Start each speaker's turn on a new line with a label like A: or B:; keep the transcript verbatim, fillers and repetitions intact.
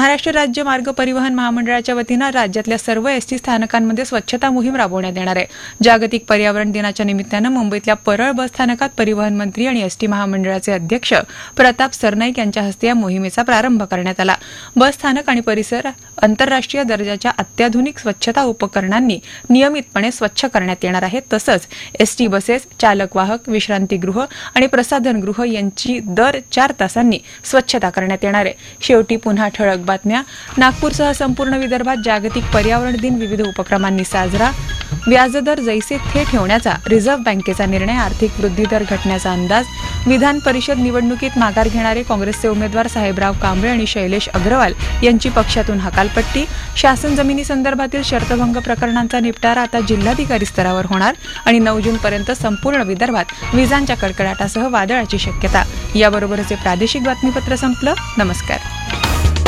A: महाराष्ट्र राज्य मार्ग परिवहन महामंडळाच्या वतीनं राज्यातल्या सर्व एसटी स्थानकांमध्ये स्वच्छता मोहीम राबवण्यात येणार आहे. जागतिक पर्यावरण दिनाच्या निमित्तानं मुंबईतल्या परळ बस स्थानकात परिवहन मंत्री आणि एसटी महामंडळाचे अध्यक्ष प्रताप सरनाईक यांच्या हस्ते या मोहिमेचा प्रारंभ करण्यात आला. बस स्थानक आणि परिसर आंतरराष्ट्रीय दर्जाच्या अत्याधुनिक स्वच्छता उपकरणांनी नियमितपणे स्वच्छ करण्यात येणार आहेत. तसंच एसटी बसेस, चालक वाहक, विश्रांतीगृह आणि प्रसाधनगृह यांची दर चार तासांनी स्वच्छता करण्यात येणार आहे. शेवटी पुन्हा ठळक बातम्या. नागपूरसह संपूर्ण विदर्भात जागतिक पर्यावरण दिन विविध उपक्रमांनी साजरा. व्याजदर जैसे थे ठेवण्याचा रिझर्व्ह बँकेचा निर्णय. आर्थिक वृद्धिदर घटण्याचा अंदाज. विधान परिषद निवडणुकीत माघार घेणारे काँग्रेसचे उमेदवार साहेबराव कांबळे आणि शैलेश अग्रवाल यांची पक्षातून हकालपट्टी. शासन जमिनीसंदर्भातील शर्तभंग प्रकरणांचा निपटारा आता जिल्हाधिकारी स्तरावर होणार आणि नऊ जूनपर्यंत संपूर्ण विदर्भात विजांच्या कडकडाटासह वादळाची शक्यता. याबरोबरच हे प्रादेशिक बातमीपत्र संपलं. नमस्कार.